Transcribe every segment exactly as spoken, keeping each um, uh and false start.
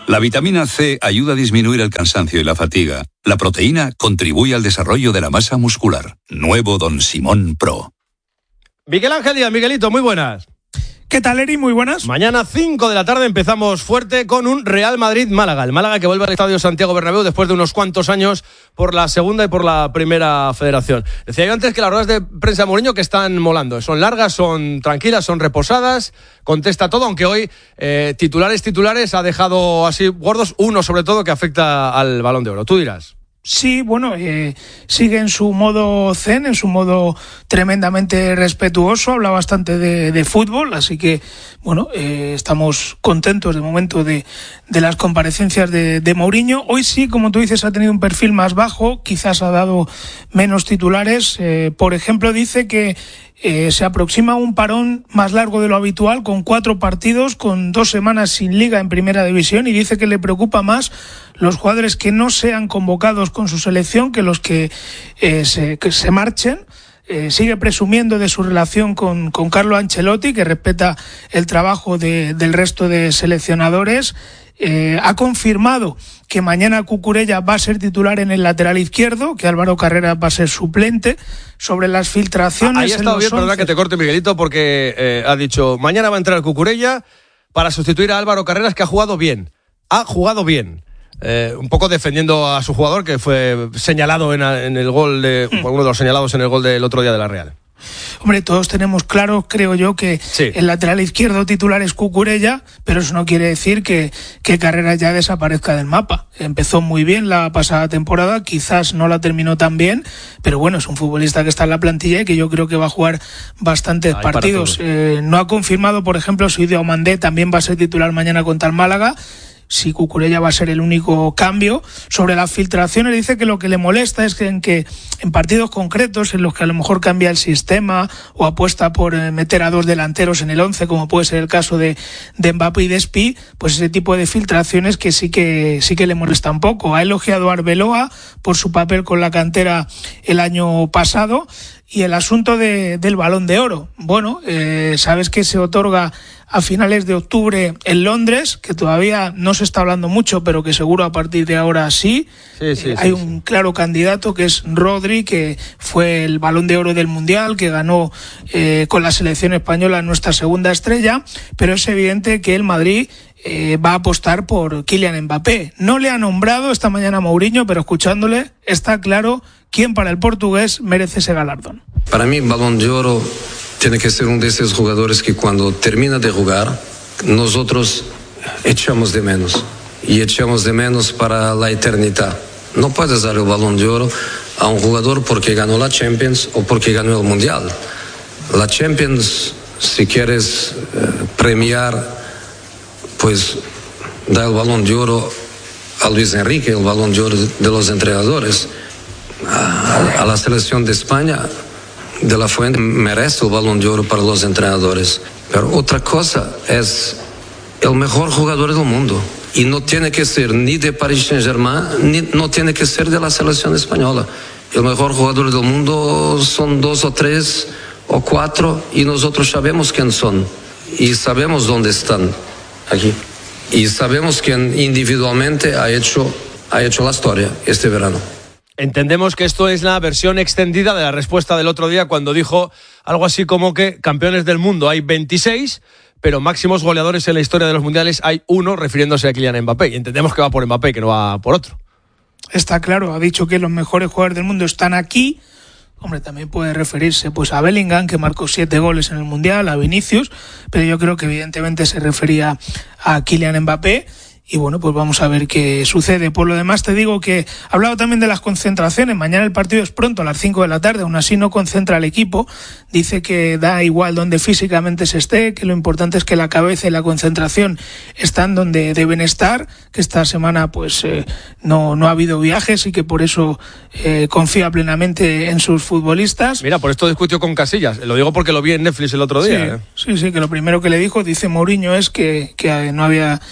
La vitamina C ayuda a disminuir el cansancio y la fatiga. La proteína contribuye al desarrollo de la masa muscular. Nuevo Don Simón Pro. Miguel Ángel Díaz, Miguelito, muy buenas. ¿Qué tal, Eri? Muy buenas. Mañana cinco de la tarde empezamos fuerte con un Real Madrid-Málaga. El Málaga que vuelve al Estadio Santiago Bernabéu después de unos cuantos años por la segunda y por la primera federación. Decía yo antes que las ruedas de prensa de Mourinho que están molando. Son largas, son tranquilas, son reposadas, contesta todo, aunque hoy eh, titulares, titulares ha dejado así gordos, uno sobre todo que afecta al Balón de Oro. Tú dirás. Sí, bueno, eh, sigue en su modo zen, en su modo tremendamente respetuoso, habla bastante de, de fútbol, así que, bueno, eh, estamos contentos de momento de, de las comparecencias de, de Mourinho. Hoy sí, como tú dices, ha tenido un perfil más bajo, quizás ha dado menos titulares. Eh, por ejemplo, dice que Eh, se aproxima un parón más largo de lo habitual, con cuatro partidos, con dos semanas sin liga en primera división, y dice que le preocupa más los jugadores que no sean convocados con su selección que los que, eh, se, que se marchen. Eh, sigue presumiendo de su relación con, con Carlo Ancelotti, que respeta el trabajo de, del resto de seleccionadores. Eh, ha confirmado que mañana Cucurella va a ser titular en el lateral izquierdo, que Álvaro Carreras va a ser suplente. Sobre las filtraciones... Ahí ha estado bien, perdona que te corte, Miguelito, porque eh, ha dicho, mañana va a entrar Cucurella para sustituir a Álvaro Carreras, que ha jugado bien. Ha jugado bien. Eh, un poco defendiendo a su jugador, que fue señalado en, en el gol, de, mm. uno de los señalados en el gol del otro día de la Real. Hombre, todos tenemos claro, creo yo, que sí. El lateral izquierdo titular es Cucurella, pero eso no quiere decir que, que Carreras ya desaparezca del mapa. Empezó muy bien la pasada temporada, quizás no la terminó tan bien, pero bueno, es un futbolista que está en la plantilla y que yo creo que va a jugar bastantes Ay, partidos. Eh, no ha confirmado, por ejemplo, si Diomandé también va a ser titular mañana contra el Málaga. Si Cucurella va a ser el único cambio. Sobre las filtraciones dice que lo que le molesta es que en, que en partidos concretos en los que a lo mejor cambia el sistema o apuesta por meter a dos delanteros en el once, como puede ser el caso de, de Mbappé y de Espi, pues ese tipo de filtraciones que sí que sí que le molesta un poco. Ha elogiado a Arbeloa por su papel con la cantera el año pasado. Y el asunto de, del Balón de Oro. Bueno, eh, sabes que se otorga a finales de octubre en Londres, que todavía no se está hablando mucho, pero que seguro a partir de ahora sí. sí, sí, eh, sí hay sí. un claro candidato que es Rodri, que fue el Balón de Oro del Mundial, que ganó eh, con la selección española nuestra segunda estrella, pero es evidente que el Madrid Eh, va a apostar por Kylian Mbappé. No le ha nombrado esta mañana Mourinho, pero escuchándole está claro quién para el portugués merece ese galardón. Para mí, Balón de Oro tiene que ser uno de esos jugadores que cuando termina de jugar, nosotros echamos de menos. Y echamos de menos para la eternidad. No puedes dar el Balón de Oro a un jugador porque ganó la Champions o porque ganó el Mundial. La Champions, si quieres eh, premiar, pues da el Balón de Oro a Luis Enrique, el Balón de Oro de los entrenadores. A, a la selección de España, De La Fuente merece el Balón de Oro para los entrenadores. Pero otra cosa es el mejor jugador del mundo. Y no tiene que ser ni de Paris Saint-Germain, ni no tiene que ser de la selección española. El mejor jugador del mundo son dos o tres o cuatro y nosotros sabemos quién son. Y sabemos dónde están. Aquí. Y sabemos quién individualmente ha hecho, ha hecho la historia este verano. Entendemos que esto es la versión extendida de la respuesta del otro día cuando dijo algo así como que campeones del mundo hay veintiséis, pero máximos goleadores en la historia de los mundiales hay uno, refiriéndose a Kylian Mbappé. Y entendemos que va por Mbappé, que no va por otro. Está claro, ha dicho que los mejores jugadores del mundo están aquí. Hombre, también puede referirse pues a Bellingham, que marcó siete goles en el Mundial, a Vinicius, pero yo creo que evidentemente se refería a Kylian Mbappé. Y bueno, pues vamos a ver qué sucede. Por lo demás te digo que ha hablado también de las concentraciones. Mañana el partido es pronto, a las cinco de la tarde, aún así no concentra al equipo. Dice que da igual donde físicamente se esté, que lo importante es que la cabeza y la concentración están donde deben estar, que esta semana pues eh, no, no ha habido viajes y que por eso eh, confía plenamente en sus futbolistas. Mira, por esto discutió con Casillas. Lo digo porque lo vi en Netflix el otro día. Sí, ¿eh? sí, sí, que lo primero que le dijo, dice Mourinho, es que, que no había...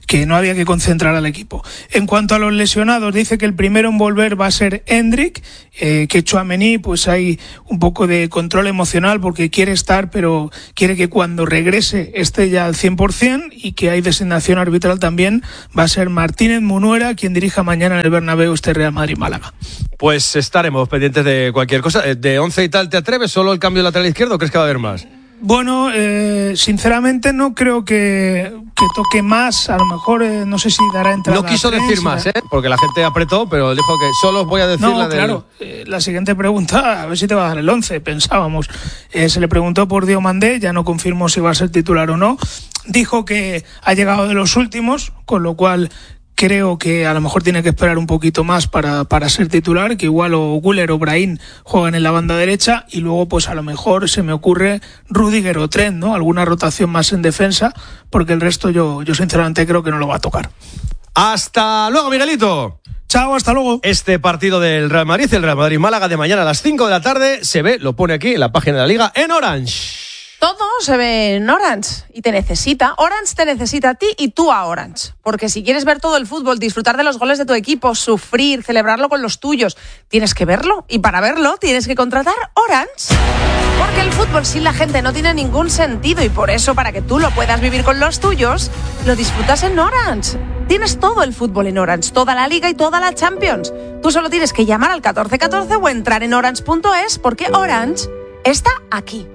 que no había que concentrar al equipo. En cuanto a los lesionados, dice que el primero en volver va a ser Endrick, eh, que Tchouaméni, pues hay un poco de control emocional porque quiere estar, pero quiere que cuando regrese esté ya al cien por ciento, y que hay designación arbitral también, va a ser Martínez Munuera quien dirija mañana en el Bernabéu este Real Madrid-Málaga. Pues estaremos pendientes de cualquier cosa. ¿De once y tal te atreves? ¿Solo el cambio de lateral izquierdo o crees que va a haber más? Bueno, eh, sinceramente no creo que, que toque más. A lo mejor, eh, no sé si dará entrada. No quiso a tres, decir más, ¿eh? Porque la gente apretó, pero dijo que solo voy a decir no, la de... claro. Eh, la siguiente pregunta, a ver si te va a dar el once, pensábamos. Eh, se le preguntó por Diomandé, ya no confirmó si va a ser titular o no. Dijo que ha llegado de los últimos, con lo cual creo que a lo mejor tiene que esperar un poquito más para, para ser titular, que igual o Güler o Brahim juegan en la banda derecha, y luego pues a lo mejor se me ocurre Rüdiger o Trent, ¿no? Alguna rotación más en defensa, porque el resto yo, yo sinceramente creo que no lo va a tocar. Hasta luego, Miguelito. Chao, hasta luego. Este partido del Real Madrid, el Real Madrid-Málaga de mañana a las cinco de la tarde, se ve, lo pone aquí en la página de la Liga, en Orange. Todo se ve en Orange y te necesita. Orange te necesita a ti y tú a Orange. Porque si quieres ver todo el fútbol, disfrutar de los goles de tu equipo, sufrir, celebrarlo con los tuyos, tienes que verlo. Y para verlo tienes que contratar Orange. Porque el fútbol sin la gente no tiene ningún sentido, y por eso, para que tú lo puedas vivir con los tuyos, lo disfrutas en Orange. Tienes todo el fútbol en Orange, toda la Liga y toda la Champions. Tú solo tienes que llamar al catorce catorce o entrar en orange punto es, porque Orange está aquí.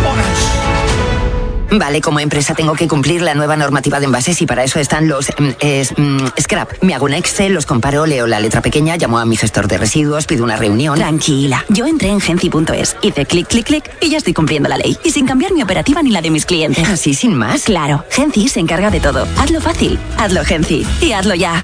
Vale, como empresa tengo que cumplir la nueva normativa de envases y para eso están los es, mm, scrap. Me hago un Excel, los comparo, leo la letra pequeña, llamo a mi gestor de residuos, pido una reunión. Tranquila, yo entré en genci punto es, hice clic, clic, clic y ya estoy cumpliendo la ley. Y sin cambiar mi operativa ni la de mis clientes. ¿Así sin más? Claro, Genci se encarga de todo. Hazlo fácil, hazlo Genci y hazlo ya.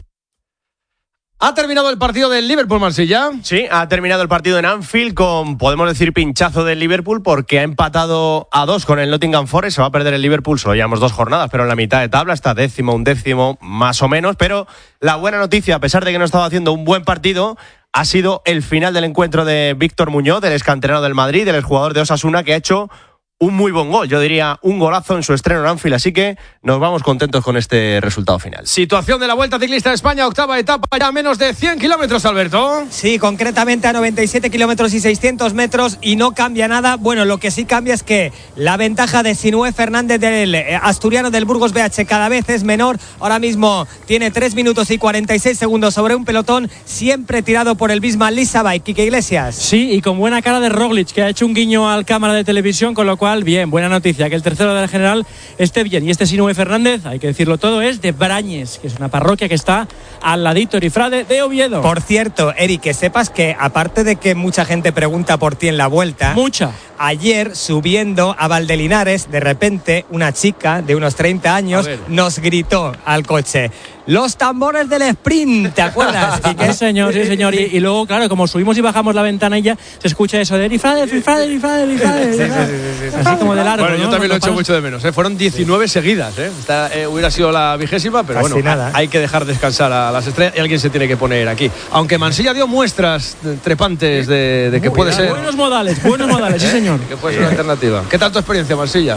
¿Ha terminado el partido del Liverpool-Marsella? Sí, ha terminado el partido en Anfield con, podemos decir, pinchazo del Liverpool, porque ha empatado a dos con el Nottingham Forest. Se va a perder el Liverpool, solo llevamos dos jornadas, pero en la mitad de tabla está décimo, un décimo, más o menos. Pero la buena noticia, a pesar de que no estaba haciendo un buen partido, ha sido el final del encuentro de Víctor Muñoz, del excanterano del Madrid, del exjugador de Osasuna, que ha hecho un muy buen gol, yo diría un golazo en su estreno en Anfield, así que nos vamos contentos con este resultado final. Situación de la Vuelta Ciclista de España, octava etapa, ya a menos de cien kilómetros, Alberto. Sí, concretamente a noventa y siete kilómetros y seiscientos metros, y no cambia nada. Bueno, lo que sí cambia es que la ventaja de Sinué Fernández, del asturiano del Burgos B H, cada vez es menor. Ahora mismo tiene tres minutos y cuarenta y seis segundos sobre un pelotón siempre tirado por el Bisma Lisabay. Quique Iglesias. Sí, y con buena cara de Roglic, que ha hecho un guiño al cámara de televisión, con lo cual bien, buena noticia, que el tercero de la general esté bien. Y este Sinué Fernández, hay que decirlo todo, es de Brañes, que es una parroquia que está al ladito Erifrade de Oviedo. Por cierto, Eric, que sepas que aparte de que mucha gente pregunta por ti en la Vuelta, mucha, ayer subiendo a Valdelinares, de repente una chica de unos treinta años nos gritó al coche: los tambores del sprint, ¿te acuerdas? Sí, señor, sí, señor. Y, y luego, claro, como subimos y bajamos la ventanilla, se escucha eso de Erifrade, Erifrade, Erifrade, Erifrade. Sí, sí, sí, sí, así como de largo. Bueno, yo ¿no? también lo he hecho paras... mucho de menos, ¿eh? Fueron diecinueve seguidas, ¿eh? Esta eh, hubiera sido la vigésima, pero Casi bueno, nada. hay que dejar descansar a las estrellas y alguien se tiene que poner aquí. Aunque Mansilla dio muestras trepantes de, de que Muy puede bien, ser. Buenos modales, buenos modales, sí, señor. Que puede ser una alternativa. ¿Qué tal tu experiencia, Mansilla?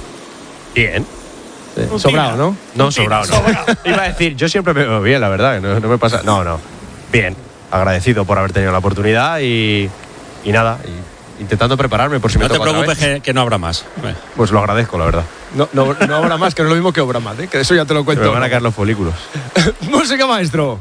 Bien. Sí. Sobrado, ¿no? No, sobrado, no. Iba a decir, yo siempre me veo bien, la verdad, no, no me pasa. No, no. Bien. Agradecido por haber tenido la oportunidad y, y nada, y intentando prepararme por si me No te toca otra preocupes vez. que, que no habrá más. Pues lo agradezco, la verdad. No, no, no habrá más, que no es lo mismo que obra más, ¿eh? Que eso ya te lo Se cuento. me van a caer los folículos. Música, maestro.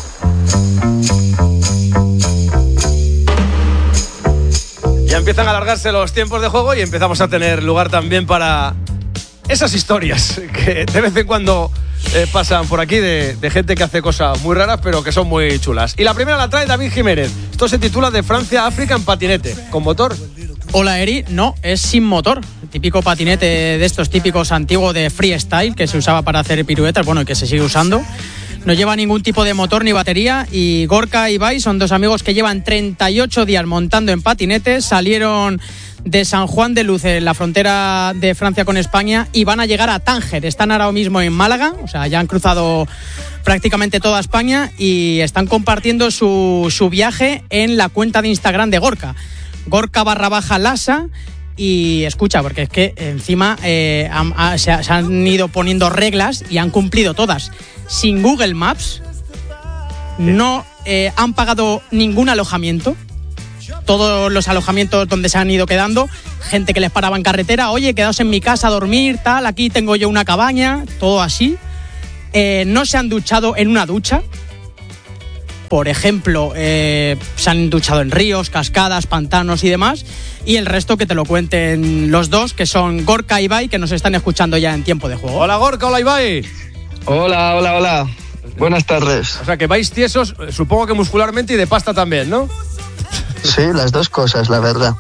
Ya empiezan a alargarse los tiempos de juego y empezamos a tener lugar también para esas historias que de vez en cuando eh, pasan por aquí de, de gente que hace cosas muy raras pero que son muy chulas. Y la primera la trae David Jiménez. Esto se titula De Francia a África en patinete. ¿Con motor? Hola, Eri. No, es sin motor. El típico patinete de estos típicos antiguos de freestyle que se usaba para hacer piruetas, bueno, y que se sigue usando. No lleva ningún tipo de motor ni batería, y Gorka y Ibai son dos amigos que llevan treinta y ocho días montando en patinetes. Salieron de San Juan de Luz, en la frontera de Francia con España, y van a llegar a Tánger. Están ahora mismo en Málaga, o sea, ya han cruzado prácticamente toda España y están compartiendo su, su viaje en la cuenta de Instagram de Gorka. Gorka barra baja Lasa. y escucha, porque es que encima eh, han, a, se, se han ido poniendo reglas y han cumplido todas. Sin Google Maps no eh, han pagado ningún alojamiento. Todos los alojamientos donde se han ido quedando, gente que les paraba en carretera, oye, quedaos en mi casa a dormir, tal, aquí tengo yo una cabaña, todo así. Eh, no se han duchado en una ducha. Por ejemplo, eh, se han duchado en ríos, cascadas, pantanos y demás. Y el resto que te lo cuenten los dos, que son Gorka y Ibai, que nos están escuchando ya en tiempo de juego. Hola Gorka, hola Ibai. Hola, hola, hola. Buenas tardes. O sea, que vais tiesos, supongo que muscularmente y de pasta también, ¿no? Sí, las dos cosas, la verdad.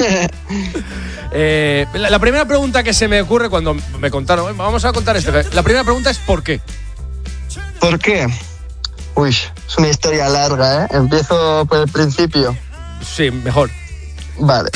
eh, la, la primera pregunta que se me ocurre cuando me contaron, vamos a contar esto, la primera pregunta es ¿por qué? ¿Por qué? Uy, es una historia larga, ¿eh? Empiezo por el principio. Sí, mejor. Vale.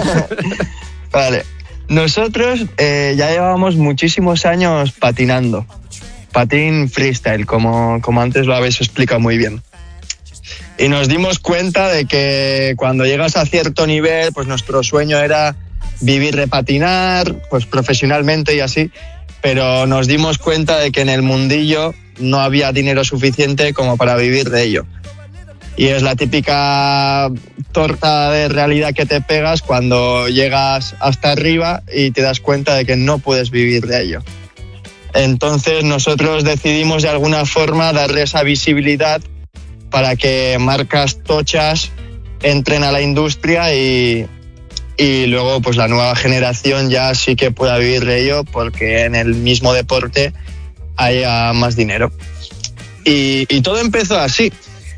Vale. Nosotros eh, ya llevábamos muchísimos años patinando. Patín freestyle, como, como antes lo habéis explicado muy bien. Y nos dimos cuenta de que cuando llegas a cierto nivel, pues nuestro sueño era vivir de patinar, pues profesionalmente y así, pero nos dimos cuenta de que en el mundillo no había dinero suficiente como para vivir de ello. Y es la típica torta de realidad que te pegas cuando llegas hasta arriba y te das cuenta de que no puedes vivir de ello. Entonces nosotros decidimos de alguna forma darle esa visibilidad para que marcas tochas entren a la industria y, y luego pues la nueva generación ya sí que pueda vivir de ello, porque en el mismo deporte haya más dinero. Y, y todo empezó así.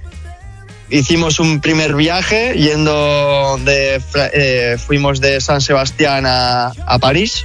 Hicimos un primer viaje yendo de eh, fuimos de San Sebastián a, a París.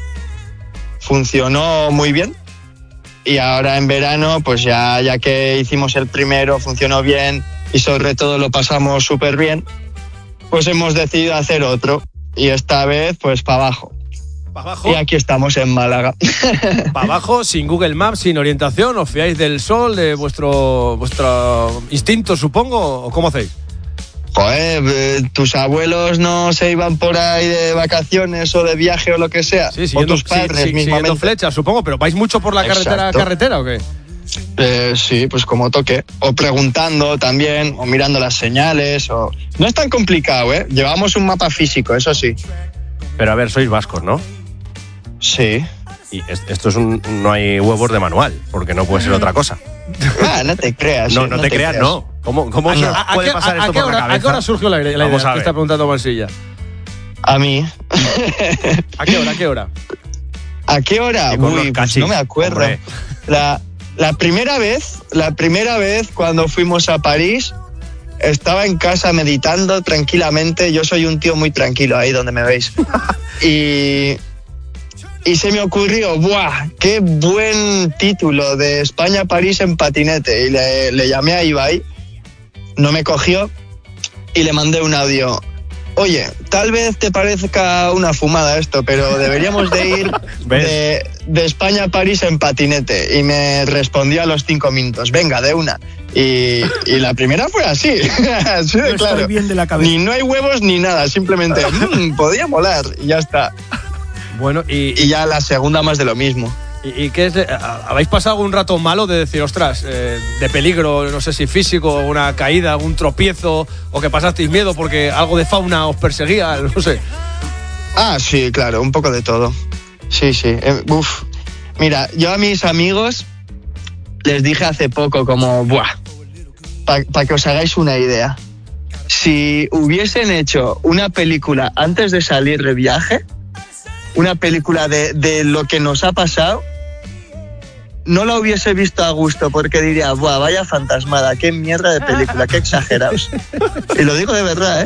Funcionó muy bien. Y ahora en verano, pues ya, ya que hicimos el primero, funcionó bien y sobre todo lo pasamos súper bien, pues hemos decidido hacer otro. Y esta vez, pues para abajo. ¿Para abajo? Y aquí estamos en Málaga. Para abajo, sin Google Maps, sin orientación, ¿os fiáis del sol, de vuestro, vuestro instinto, supongo? ¿O cómo hacéis? Joder, eh, tus abuelos no se iban por ahí de vacaciones o de viaje o lo que sea. Sí, siguiendo, o tus padres sí, sí, mismamente. siguiendo flechas, supongo, pero ¿vais mucho por la carretera a carretera o qué? Eh, sí, pues como toque. O preguntando también, o mirando las señales. O... No es tan complicado, ¿eh? Llevamos un mapa físico, eso sí. Pero a ver, sois vascos, ¿no? Sí. Y esto es un... no hay huevos de manual, porque no puede ser otra cosa. Ah, no te creas. No, eh, no, no te, te creas, creas, no. ¿Cómo, cómo ¿A, no a, puede a, pasar a, esto a qué por hora, la cabeza? ¿A qué hora surgió la, la idea Vamos a que ver. está preguntando Mansilla? A mí. ¿A qué hora, a qué hora? ¿A qué hora? Uy, pues no me acuerdo. Hombre. La, la primera vez, la primera vez cuando fuimos a París, estaba en casa meditando tranquilamente. Yo soy un tío muy tranquilo, ahí donde me veis. Y... Y se me ocurrió, ¡buah! ¡Qué buen título! De España-París en patinete. Y le, le llamé a Ibai, no me cogió, y le mandé un audio. Oye, tal vez te parezca una fumada esto, pero deberíamos de ir de, de España a París en patinete. Y me respondió a los cinco minutos, venga, de una. Y, y la primera fue así, así de no claro. Estoy bien de la cabeza. Ni no hay huevos ni nada, simplemente, mmm, podía molar, y ya está. Bueno, y, y ya la segunda más de lo mismo. ¿Y, y qué es? De, ¿habéis pasado algún rato malo de decir, ostras, eh, de peligro, no sé si físico, una caída, algún tropiezo, o que pasasteis miedo porque algo de fauna os perseguía, no sé? Ah, sí, claro, un poco de todo. Sí, sí. Eh, uf. Mira, yo a mis amigos les dije hace poco como, buah, para pa que os hagáis una idea. Si hubiesen hecho una película antes de salir de viaje, una película de, de lo que nos ha pasado, no la hubiese visto a gusto, porque diría, buah, vaya fantasmada, qué mierda de película, qué exagerados. Y lo digo de verdad, ¿eh?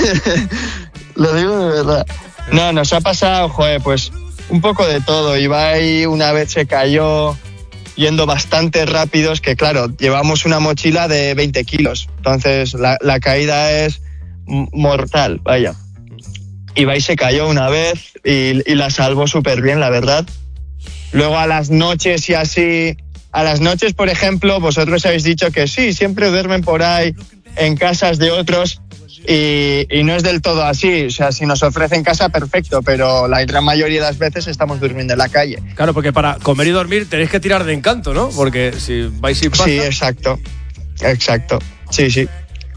Lo digo de verdad. No, nos ha pasado, joder, pues un poco de todo. Ibai una vez se cayó yendo bastante rápidos, que claro, llevamos una mochila de veinte kilos, entonces la, la caída es mortal, vaya. Ibai se cayó una vez y, y la salvó súper bien, la verdad. Luego a las noches y así... A las noches, por ejemplo, vosotros habéis dicho que sí, siempre duermen por ahí en casas de otros. Y, y no es del todo así, o sea, si nos ofrecen casa, perfecto, pero la gran mayoría de las veces estamos durmiendo en la calle. Claro, porque para comer y dormir tenéis que tirar de encanto, ¿no? Porque si vais sin pasta... Sí, exacto, exacto, sí, sí.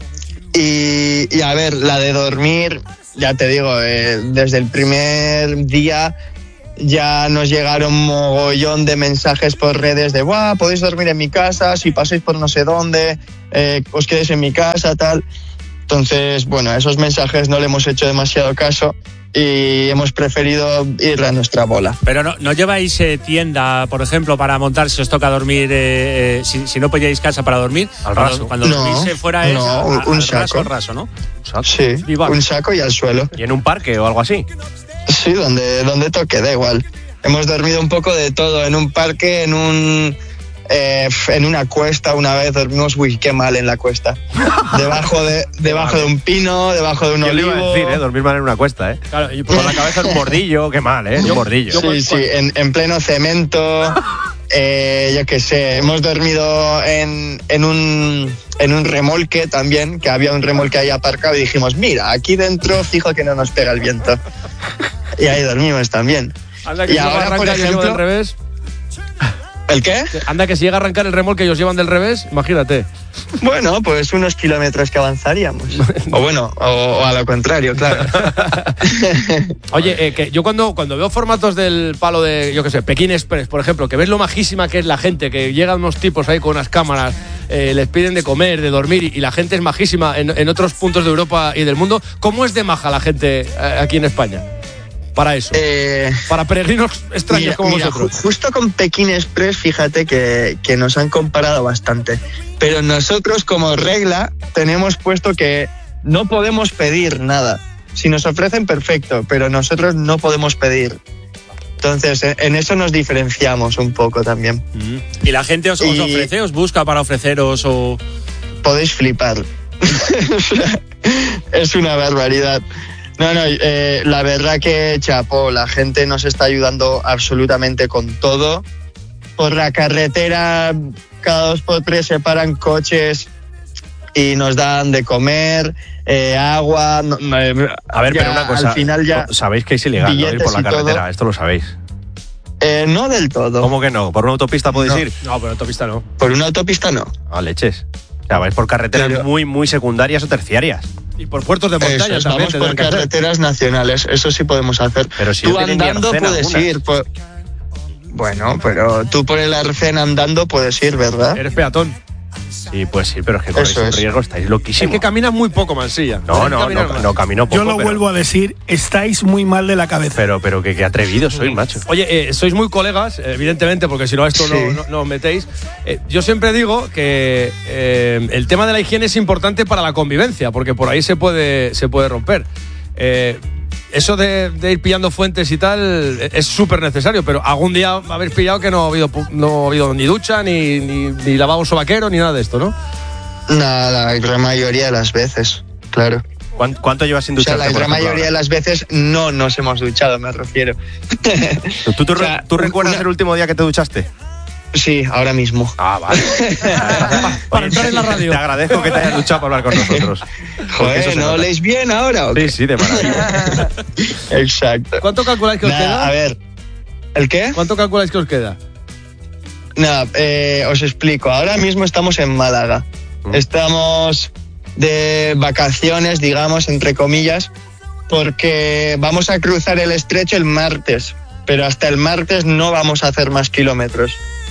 Y, y a ver, la de dormir, ya te digo, eh, desde el primer día ya nos llegaron mogollón de mensajes por redes de ¡buah, podéis dormir en mi casa! Si pasáis por no sé dónde, eh, os quedéis en mi casa, tal. Entonces, bueno, a esos mensajes no le hemos hecho demasiado caso y hemos preferido ir a nuestra bola. Pero no, ¿no lleváis eh, tienda, por ejemplo, para montar si os toca dormir, eh, eh, si, si no pilláis casa para dormir? Al cuando, raso. Cuando No, dormís fuera es no, a, a, un al saco. raso, al raso, ¿no? Un saco. Sí, Vivac. un saco y al suelo. ¿Y en un parque o algo así? Sí, donde, donde toque, da igual. Hemos dormido un poco de todo, en un parque, en un... Eh, en una cuesta una vez dormimos, uy, qué mal en la cuesta. Debajo de debajo de un pino, debajo de un Yo le olivo. iba a decir, ¿eh? Dormir mal en una cuesta, ¿eh? Claro, y Con la cabeza en un bordillo, qué mal, ¿eh? Un bordillo. Sí, sí, en, en pleno cemento. Eh, yo qué sé, hemos dormido en, en, un, en un remolque también, que había un remolque ahí aparcado y dijimos, mira, aquí dentro fijo que no nos pega el viento. Y ahí dormimos también. Anda que Y si ahora, arranca por y os lleva ejemplo- del revés. ¿El qué? Anda que si llega a arrancar el remolque y os llevan del revés, imagínate. Bueno, pues unos kilómetros que avanzaríamos. O bueno, o, o a lo contrario, claro. Oye, eh, que yo cuando, cuando veo formatos del palo de, yo qué sé, Pekín Express, por ejemplo, que ves lo majísima que es la gente, que llegan unos tipos ahí con unas cámaras, eh, les piden de comer, de dormir, y, y la gente es majísima en, en otros puntos de Europa y del mundo. ¿Cómo es de maja la gente eh, aquí en España? Para eso. Eh, Para peregrinos extraños mira, como mira, vosotros. ju- justo con Pekín Express, fíjate que, que nos han comparado bastante. Pero nosotros, como regla, tenemos puesto que no podemos pedir nada. Si nos ofrecen, perfecto, pero nosotros no podemos pedir. Entonces, en- en eso nos diferenciamos un poco también. ¿Y la gente os, os Y- ofrece, os busca para ofreceros o...? Podéis flipar. Es una barbaridad. No, no, eh, la verdad que chapó, la gente nos está ayudando absolutamente con todo. Por la carretera, cada dos por tres se paran coches y nos dan de comer, eh, agua. No, no, eh, A ver, ya pero una cosa, al final ya sabéis que es ilegal, ¿no? Ir billetes por la y todo. carretera, esto lo sabéis. Eh, no del todo. ¿Cómo que no? ¿Por una autopista podéis No. ir? No, pero autopista no. Por una autopista no. A leches. O sea, vais por carreteras Pero- muy, muy secundarias o terciarias. Y por puertos de Eso montaña es, también. vamos por tendrán que hacer. carreteras nacionales, eso sí podemos hacer. Pero si tú no tienen ni andando arcén puedes algunas. ir. por- Bueno, pero tú por el arcén andando puedes ir, ¿verdad? Eres peatón. Sí, pues sí, pero es que corréis Eso un es. riesgo, estáis Es loquísimos. que caminas muy poco, Mansilla. No, Tienes que no, caminar no, más. no camino poco. Yo lo pero, vuelvo a decir, estáis muy mal de la cabeza. Pero, pero que, que atrevidos sois, macho. Oye, eh, sois muy colegas, evidentemente, porque si no a esto no, Sí. no, no os metéis. Eh, yo siempre digo que eh, el tema de la higiene es importante para la convivencia, porque por ahí se puede, se puede romper. Eh, eso de, de ir pillando fuentes y tal eh, es súper necesario, pero algún día habéis pillado que no ha habido, pu- no ha habido ni ducha, ni, ni, ni lavabo sobaquero, ni nada de esto, ¿no? Nada, la gran mayoría de las veces, claro. ¿Cuánto, cuánto llevas sin O sea, ducharte? la por gran ejemplo, mayoría de ahora? las veces no nos hemos duchado, me refiero. ¿Tú, tú, tú O sea, re- ¿tú recuerdas una- el último día que te duchaste? Sí, ahora mismo. Ah, vale. Para entrar en la radio. Te agradezco que te hayas duchado para hablar con nosotros. Porque eso Joder, se ¿no nota. oléis bien ahora o qué? Sí, sí, de maravilla. Exacto. ¿Cuánto calculáis que os Nada, queda? a ver, ¿el qué? ¿Cuánto calculáis que os queda? Nada, eh, os explico. Ahora mismo estamos en Málaga. Mm. Estamos de vacaciones, digamos, entre comillas, porque vamos a cruzar el estrecho el martes, pero hasta el martes no vamos a hacer más kilómetros.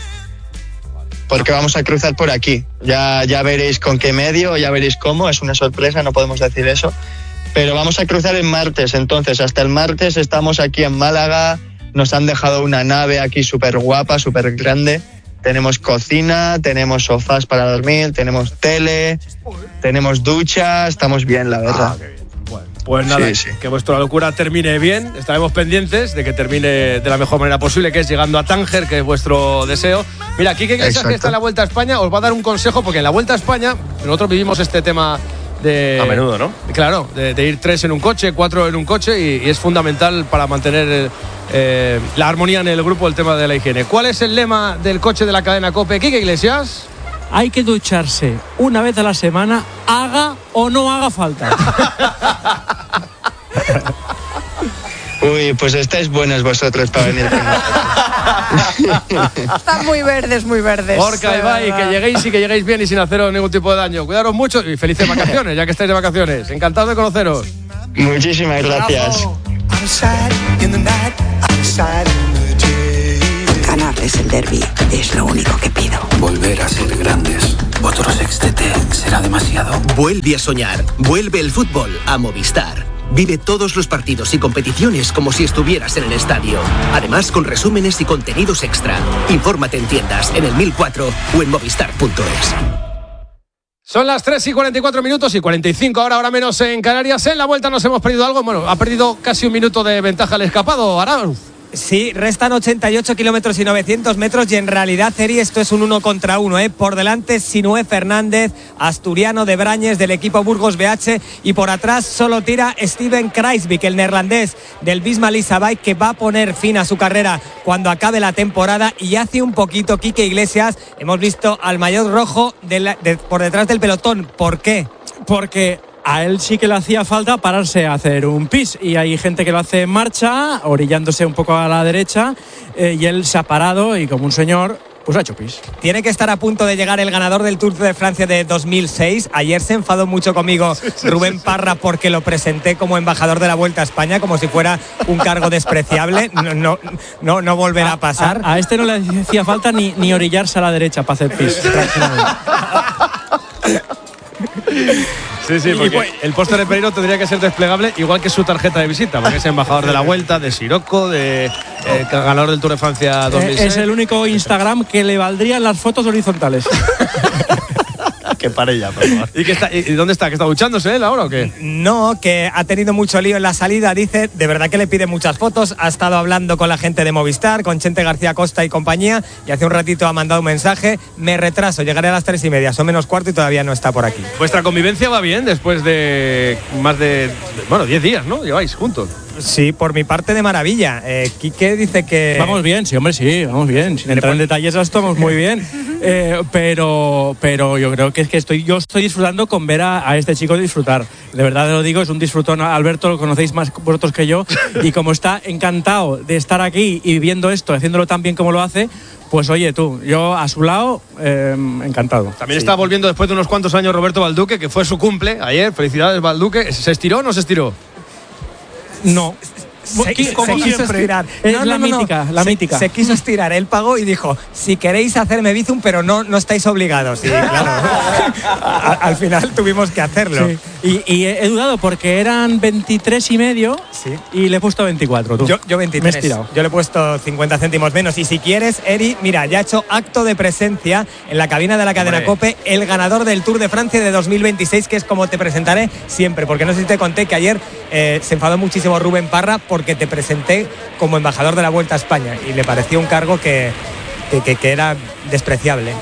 Porque vamos a cruzar por aquí. Ya, ya veréis con qué medio, ya veréis cómo, es una sorpresa, no podemos decir eso. Pero vamos a cruzar el martes, entonces hasta el martes estamos aquí en Málaga, nos han dejado una nave aquí súper guapa, súper grande. Tenemos cocina, tenemos sofás para dormir, tenemos tele, tenemos ducha, estamos bien, la verdad. Pues nada, Sí, sí. que vuestra locura termine bien. Estaremos pendientes de que termine de la mejor manera posible, que es llegando a Tánger, que es vuestro deseo. Mira, Quique Iglesias, Exacto. que está en la Vuelta a España, os va a dar un consejo, porque en la Vuelta a España nosotros vivimos este tema de... A menudo, ¿no? Claro, de, de ir tres en un coche, cuatro en un coche, y, y es fundamental para mantener eh, la armonía en el grupo, el tema de la higiene. ¿Cuál es el lema del coche de la cadena COPE? Quique Iglesias. hay que ducharse una vez a la semana, haga o no haga falta. Uy, pues estáis buenos vosotros para venir con nosotros. Están muy verdes, muy verdes. Gorka, Ibai, que lleguéis y que lleguéis bien y sin haceros ningún tipo de daño. Cuidaros mucho y felices vacaciones, ya que estáis de vacaciones. Encantado de conoceros. Muchísimas gracias. Ganarles el derbi es lo único que pido. Volver a ser grandes. Otro sextete será demasiado. Vuelve a soñar. Vuelve el fútbol a Movistar. Vive todos los partidos y competiciones como si estuvieras en el estadio. Además, con resúmenes y contenidos extra. Infórmate en tiendas, en el mil cuatro o en movistar punto es. Son las tres y cuarenta y cuatro minutos y cuarenta y cinco ahora, ahora menos en Canarias. En la vuelta nos hemos perdido algo. Bueno, ha perdido casi un minuto de ventaja el escapado, Arauz. Sí, restan ochenta y ocho kilómetros y novecientos metros y en realidad, Eri, esto es un uno contra uno, ¿eh? Por delante, Sinué Fernández, asturiano de Brañes del equipo Burgos B H, y por atrás solo tira Steven Kruijswijk, el neerlandés del Visma Lease Bike, que va a poner fin a su carrera cuando acabe la temporada. Y hace un poquito, Quique Iglesias, hemos visto al maillot rojo de la, de, por detrás del pelotón. ¿Por qué? Porque a él sí que le hacía falta pararse a hacer un pis, y hay gente que lo hace en marcha, orillándose un poco a la derecha, eh, y él se ha parado y como un señor pues ha hecho pis. Tiene que estar a punto de llegar el ganador del Tour de Francia de dos mil seis. Ayer se enfadó mucho conmigo sí, sí, Rubén sí, Parra porque lo presenté como embajador de la Vuelta a España, como si fuera un cargo despreciable. No, no, no, no volverá a, a pasar. A, a este no le hacía falta ni, ni orillarse a la derecha para hacer pis. Sí, sí, porque el póster de Pereiro tendría que ser desplegable igual que su tarjeta de visita, porque es embajador de la Vuelta, de Sirocco, de eh, ganador del Tour de Francia dos mil seis. Es el único Instagram que le valdrían las fotos horizontales. Que pare ya, por favor. ¿Y, que está, ¿Y dónde está? ¿Que está duchándose él ahora o qué? No, que ha tenido mucho lío en la salida, dice. De verdad que le pide muchas fotos. Ha estado hablando con la gente de Movistar, con Chente García Costa y compañía, y hace un ratito ha mandado un mensaje: me retraso, llegaré a las tres y media, son menos cuarto y todavía no está por aquí. Vuestra convivencia va bien después de más de, bueno, diez días, ¿no? Lleváis juntos. Sí, por mi parte de maravilla. Eh, Quique dice que... Vamos bien, sí, hombre, sí, vamos bien. Sin entrar en detalles, estamos muy bien. Eh, pero, pero yo creo que es que estoy, yo estoy disfrutando con ver a, a este chico disfrutar. De verdad lo digo, es un disfrutón. Alberto lo conocéis más vosotros que yo. Y como está encantado de estar aquí y viendo esto, haciéndolo tan bien como lo hace, pues oye tú, yo a su lado, eh, encantado. También sí. Está volviendo después de unos cuantos años Roberto Balduque, que fue su cumple ayer. Felicidades, Balduque. ¿Se estiró o no se estiró? No. Se, se quiso estirar. Es no, la no, no, mítica, no. la se, mítica. Se quiso estirar, él pagó y dijo: si queréis hacerme bizum, pero no, no estáis obligados. Y claro, a, al final tuvimos que hacerlo. Sí. Y, y he dudado porque eran veintitrés y medio, sí, y le he puesto veinticuatro. Tú. Yo, yo veintitrés. Me he estirado. Yo le he puesto cincuenta céntimos menos. Y si quieres, Eri, mira, ya ha hecho acto de presencia en la cabina de la cadena Hombre. COPE el ganador del Tour de Francia de dos mil veintiséis, que es como te presentaré siempre. Porque no sé si te conté que ayer eh, se enfadó muchísimo Rubén Parra porque te presenté como embajador de la Vuelta a España y le pareció un cargo que, que, que, que era despreciable.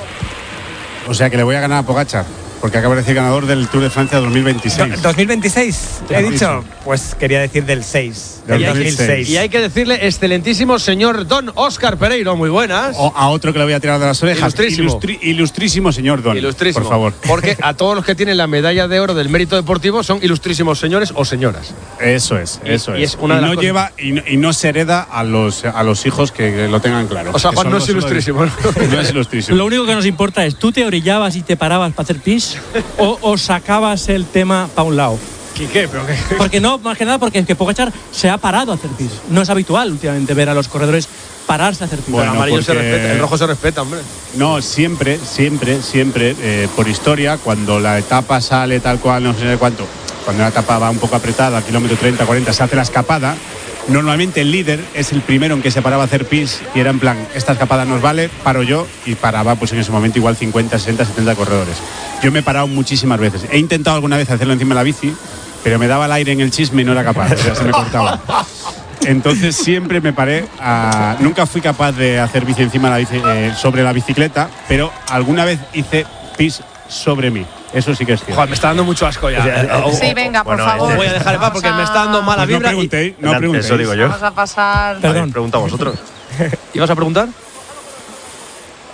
O sea que le voy a ganar a Pogačar, porque acaba de decir ganador del Tour de Francia dos mil veintiséis. ¿dos mil veintiséis? ¿He dicho? Pues quería decir del seis, del dos mil seis. Y hay que decirle, excelentísimo señor Don Óscar Pereiro, muy buenas. O a otro que le voy a tirar de las orejas. Ilustrísimo. Ilustri, ilustrísimo señor Don. Ilustrísimo. Por favor. Porque a todos los que tienen la medalla de oro del mérito deportivo son ilustrísimos señores o señoras. Eso es, eso y, es. Y, es una y de no las lleva y no, y no se hereda a los a los hijos que, que lo tengan claro. O sea, Juan no es ilustrísimo. No es ilustrísimo. Lo único que nos importa es, ¿tú te orillabas y te parabas para hacer pis o, o sacabas el tema para un lado? ¿Y qué? ¿Pero qué? Porque no, más que nada porque es que Pogačar se ha parado a hacer pis. No es habitual últimamente ver a los corredores pararse a hacer pis. Bueno, el amarillo porque... se respeta, el rojo se respeta, hombre. No, siempre, siempre, siempre, eh, por historia, cuando la etapa sale tal cual, no sé cuánto, cuando la etapa va un poco apretada, kilómetro treinta, cuarenta, se hace la escapada. Normalmente el líder es el primero en que se paraba a hacer pis y era en plan, esta escapada nos vale, paro yo, y paraba pues en ese momento igual cincuenta, sesenta, setenta corredores. Yo me he parado muchísimas veces. He intentado alguna vez hacerlo encima de la bici, pero me daba el aire en el chisme y no era capaz, o sea, se me cortaba. Entonces siempre me paré a... Nunca fui capaz de hacer bici encima de la bici, eh, sobre la bicicleta, pero alguna vez hice pis sobre mí. Eso sí que es cierto. Joder, me está dando mucho asco ya. Sí, venga, por bueno, favor. Voy a dejar el paz porque me está dando mala pues vibra. No preguntéis, no y... preguntéis. Eso digo yo. Vamos a pasar. Perdón. Pregunta a vosotros. ¿Ibas a preguntar? ¿Quién?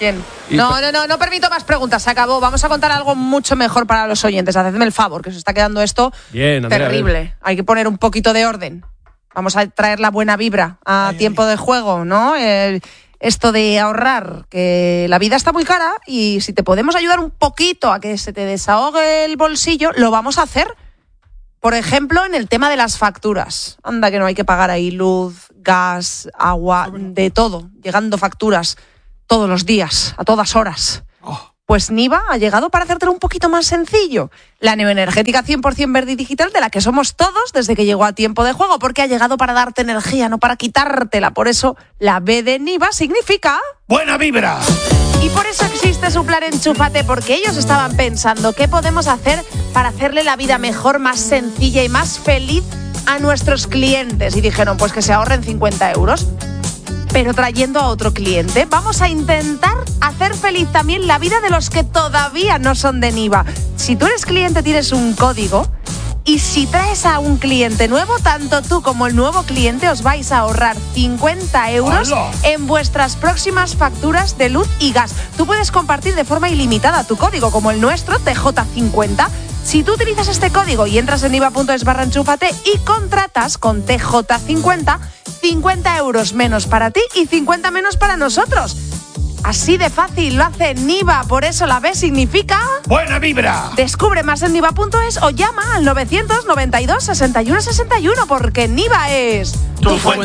No, no, no, no permito más preguntas, se acabó. Vamos a contar algo mucho mejor para los oyentes. Hacedme el favor, que se está quedando esto bien, Andrea, terrible. Bien. Hay que poner un poquito de orden. Vamos a traer la buena vibra a ay, tiempo ay. de juego, ¿no? El, esto de ahorrar, que la vida está muy cara y si te podemos ayudar un poquito a que se te desahogue el bolsillo, lo vamos a hacer. Por ejemplo, en el tema de las facturas. Anda que no hay que pagar ahí luz, gas, agua, de todo. Llegando facturas todos los días, a todas horas. Oh. Pues Niva ha llegado para hacértelo un poquito más sencillo. La neoenergética cien por ciento verde y digital de la que somos todos desde que llegó a tiempo de juego, porque ha llegado para darte energía, no para quitártela. Por eso la B de Niva significa... ¡buena vibra! Y por eso existe su plan Enchúfate, porque ellos estaban pensando qué podemos hacer para hacerle la vida mejor, más sencilla y más feliz a nuestros clientes. Y dijeron, pues que se ahorren cincuenta euros. Pero trayendo a otro cliente, vamos a intentar hacer feliz también la vida de los que todavía no son de Niva. Si tú eres cliente, tienes un código. Y si traes a un cliente nuevo, tanto tú como el nuevo cliente os vais a ahorrar cincuenta euros ¡Hola! En vuestras próximas facturas de luz y gas. Tú puedes compartir de forma ilimitada tu código, como el nuestro, T J cincuenta. Si tú utilizas este código y entras en niva.es barra enchúfate y contratas con T J cincuenta, cincuenta euros menos para ti y cincuenta menos para nosotros. Así de fácil lo hace Niva, por eso la B significa... ¡buena vibra! Descubre más en niva.es o llama al novecientos noventa y dos sesenta y uno sesenta y uno, porque Niva es... ¡tu fuente